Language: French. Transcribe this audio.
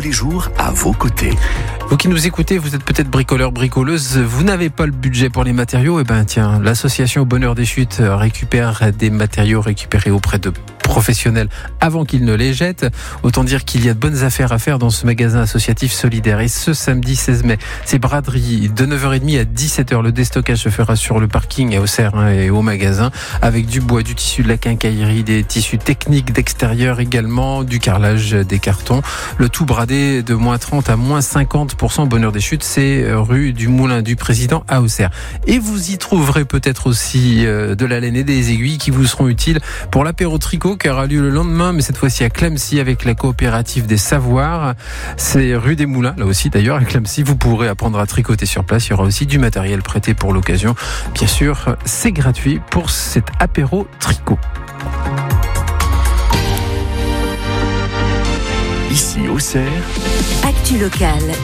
les jours à vos côtés. Vous qui nous écoutez, vous êtes peut-être bricoleur, bricoleuse, vous n'avez pas le budget pour les matériaux, eh ben tiens, l'association Au Bonheur des Chutes récupère des matériaux récupérés auprès de professionnels avant qu'ils ne les jettent. Autant dire qu'il y a de bonnes affaires à faire dans ce magasin associatif solidaire. Et ce samedi 16 mai, c'est braderie de 9h30 à 17h. Le déstockage se fera sur le parking à Auxerre et au magasin avec du bois, du tissu, de la quincaillerie, des tissus techniques d'extérieur également, du carrelage, des cartons. Le tout bradé de moins 30 à moins 50%. Bonheur des Chutes, c'est rue du Moulin du Président à Auxerre. Et vous y trouverez peut-être aussi de la laine et des aiguilles qui vous seront utiles pour l'apéro tricot qui aura lieu le lendemain, mais cette fois-ci à Clamecy avec la coopérative des Savoirs. C'est rue des Moulins, là aussi d'ailleurs à Clamecy. Vous pourrez apprendre à tricoter sur place. Il y aura aussi du matériel prêté pour l'occasion. Bien sûr, c'est gratuit pour cet apéro tricot. Ici Auxerre, Actu locale.